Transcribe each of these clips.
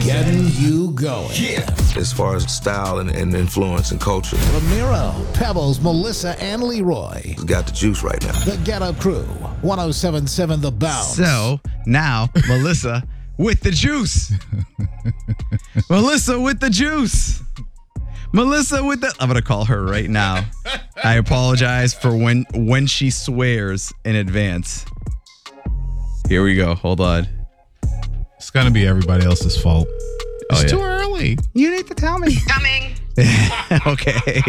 Getting you going. Yeah. As far as style and influence and culture. Ramiro, Pebbles, Melissa, and Leroy. It's got the juice right now. The Get Up Crew, 107.7 The Bounce. So now, Melissa with the juice. Melissa with the juice. Melissa with the... I'm going to call her right now. I apologize for when she swears in advance. Here we go. Hold on. It's going to be everybody else's fault. It's too early. You need to tell me. Coming. Okay.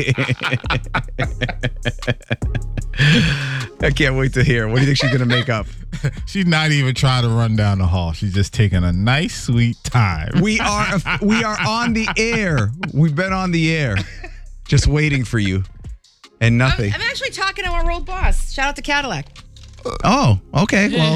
I can't wait to hear. What do you think she's going to make up? She's not even trying to run down the hall. She's just taking a nice, sweet time. We are on the air. We've been on the air. Just waiting for you. And nothing. I'm actually talking to our old boss. Shout out to Cadillac. Oh, okay. Well.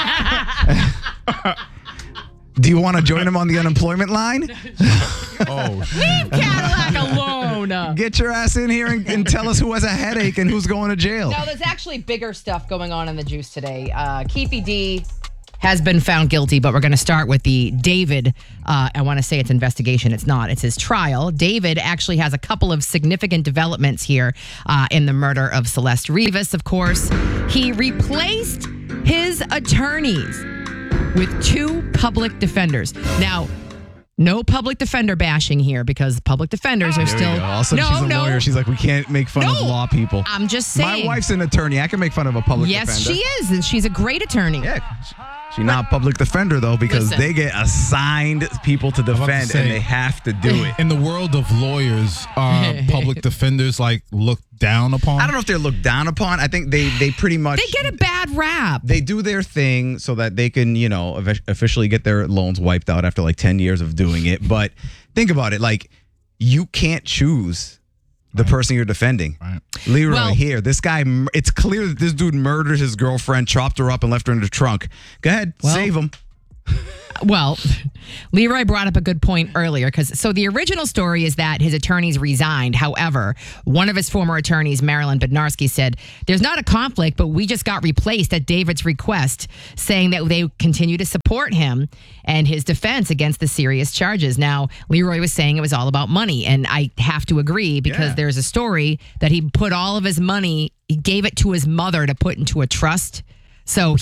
Do you want to join him on the unemployment line? Oh, Leave Cadillac alone. Get your ass in here and tell us who has a headache and who's going to jail. No, there's actually bigger stuff going on in the juice today. Keefe D has been found guilty, but we're going to start with the David. I want to say it's investigation. It's not. It's his trial. David actually has a couple of significant developments here in the murder of Celeste Rivas, of course. He replaced his attorneys with two public defenders. Now, no public defender bashing here because public defenders are still... Also, she's a lawyer. She's like, we can't make fun of law people. I'm just saying. My wife's an attorney. I can make fun of a public defender. Yes, she is, and she's a great attorney. Yeah. She's not a public defender, though, because they get assigned people to defend, and they have to do it. In the world of lawyers, are public defenders looked down upon? I don't know if they're looked down upon. I think they pretty much... They get a bad rap. They do their thing so that they can, officially get their loans wiped out after 10 years of doing it. But think about it. You can't choose the person you're defending. Right. Leroy, here, this guy, it's clear that this dude murdered his girlfriend, chopped her up, and left her in the trunk. Go ahead, save him. Well, Leroy brought up a good point earlier so the original story is that his attorneys resigned. However, one of his former attorneys, Marilyn Bednarski, said there's not a conflict, but we just got replaced at David's request, saying that they continue to support him and his defense against the serious charges. Now, Leroy was saying it was all about money, and I have to agree because there's a story that he put all of his money, he gave it to his mother to put into a trust. So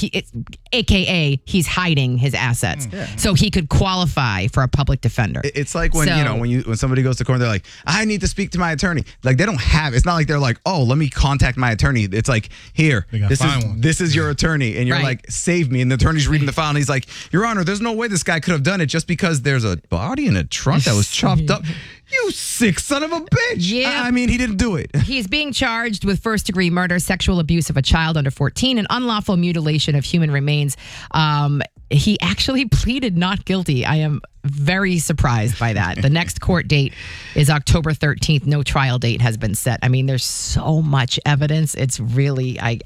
AKA, he's hiding his assets, so he could qualify for a public defender. It's like when when somebody goes to court, they're like, I need to speak to my attorney. They don't have. It's not like they're like, oh, let me contact my attorney. It's like, here, this is your attorney, and you're like, save me. And the attorney's reading the file, and he's like, Your Honor, there's no way this guy could have done it just because there's a body in a trunk that was chopped up. You sick son of a bitch. Yeah. I mean, he didn't do it. He's being charged with first-degree murder, sexual abuse of a child under 14, and unlawful mutilation of human remains. He actually pleaded not guilty. I am very surprised by that. The next court date is October 13th. No trial date has been set. I mean, there's so much evidence. It's really, I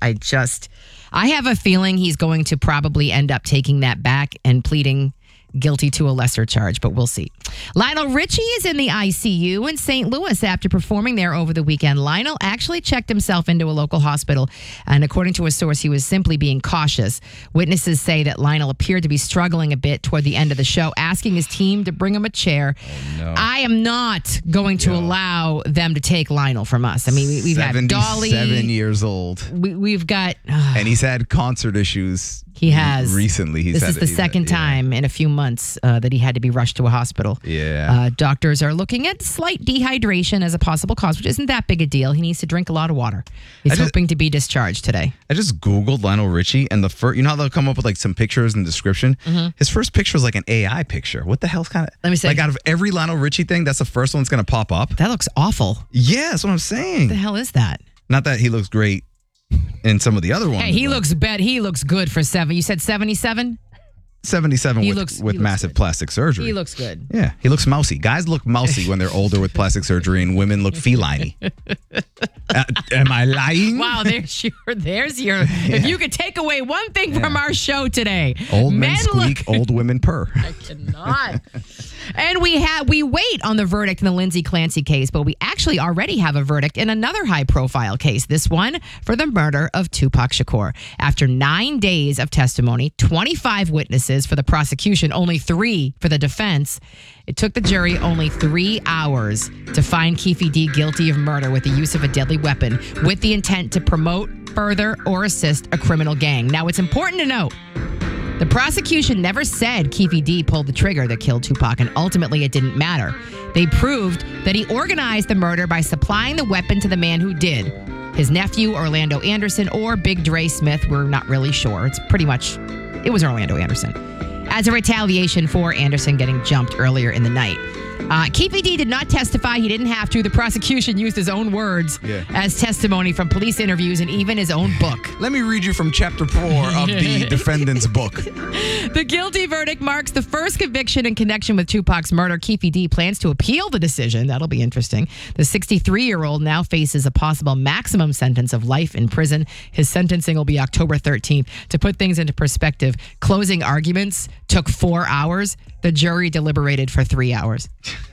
have a feeling he's going to probably end up taking that back and pleading guilty to a lesser charge, but we'll see. Lionel Richie is in the ICU in St. Louis after performing there over the weekend. Lionel actually checked himself into a local hospital, and according to a source, he was simply being cautious. Witnesses say that Lionel appeared to be struggling a bit toward the end of the show, asking his team to bring him a chair. Oh, no. I am not going to allow them to take Lionel from us. I mean, we've had Dolly. 77 years old. We've got... and he's had concert issues. He has. Recently. This is the second time in a few months that he had to be rushed to a hospital. Yeah. Doctors are looking at slight dehydration as a possible cause, which isn't that big a deal. He needs to drink a lot of water. He's hoping to be discharged today. I just Googled Lionel Richie, and the first, you know how they'll come up with some pictures and description? Mm-hmm. His first picture is like an AI picture. What the hell's kind of... Let me say. Out of every Lionel Richie thing, that's the first one that's going to pop up. That looks awful. Yeah, that's what I'm saying. What the hell is that? Not that he looks great in some of the other ones. Hey, he looks good for 7. You said 77? 77 with massive plastic surgery. He looks good. Yeah, he looks mousy. Guys look mousy when they're older with plastic surgery, and women look feline. Am I lying? Wow, there's your. If you could take away one thing from our show today, old men squeak, old women purr. I cannot. And we wait on the verdict in the Lindsay Clancy case, but we actually already have a verdict in another high-profile case, this one for the murder of Tupac Shakur. After 9 days of testimony, 25 witnesses for the prosecution, only 3 for the defense, it took the jury only 3 hours to find Keffe D guilty of murder with the use of a deadly weapon with the intent to promote, further, or assist a criminal gang. Now, it's important to note, the prosecution never said Keffe D pulled the trigger that killed Tupac, and ultimately it didn't matter. They proved that he organized the murder by supplying the weapon to the man who did. His nephew, Orlando Anderson, or Big Dre Smith, we're not really sure. It was Orlando Anderson. As a retaliation for Anderson getting jumped earlier in the night. Keffe D did not testify. He didn't have to. The prosecution used his own words as testimony from police interviews and even his own book. Let me read you from chapter 4 of the defendant's book. The guilty verdict marks the first conviction in connection with Tupac's murder. Keffe D plans to appeal the decision. That'll be interesting. The 63-year-old now faces a possible maximum sentence of life in prison. His sentencing will be October 13th. To put things into perspective, closing arguments took 4 hours. The jury deliberated for 3 hours.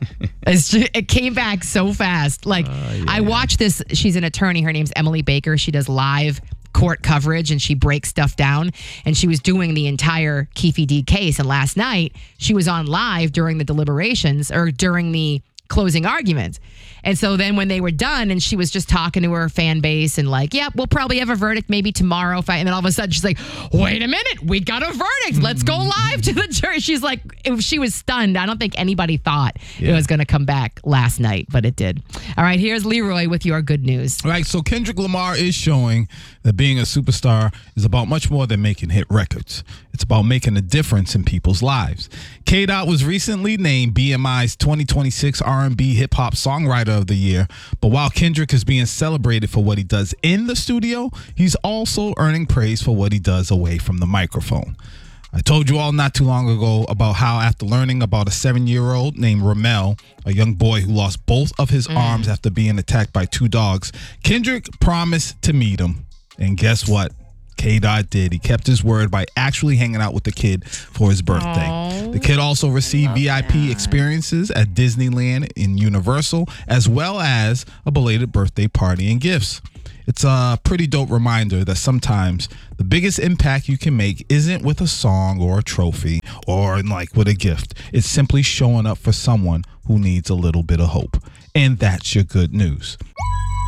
It came back so fast. I watched this. She's an attorney. Her name's Emily Baker. She does live court coverage and she breaks stuff down. And she was doing the entire Keffe D case. And last night, she was on live during the deliberations or during the closing arguments. And so then when they were done and she was just talking to her fan base and we'll probably have a verdict maybe tomorrow. And then all of a sudden she's like, wait a minute, we got a verdict. Let's go live to the jury. She's like, she was stunned. I don't think anybody thought it was going to come back last night, but it did. All right, here's Leroy with your good news. All right, so Kendrick Lamar is showing that being a superstar is about much more than making hit records. It's about making a difference in people's lives. K-Dot was recently named BMI's 2026 R&B hip-hop songwriter of the year. But while Kendrick is being celebrated for what he does in the studio, he's also earning praise for what he does away from the microphone. I told you all not too long ago about how after learning about a 7-year-old named Ramel, a young boy who lost both of his arms after being attacked by 2 dogs, Kendrick promised to meet him. And guess what? K-Dot did. He kept his word by actually hanging out with the kid for his birthday. Aww. The kid also received VIP experiences at Disneyland and Universal, as well as a belated birthday party and gifts. It's a pretty dope reminder that sometimes the biggest impact you can make isn't with a song or a trophy or with a gift. It's simply showing up for someone who needs a little bit of hope. And that's your good news.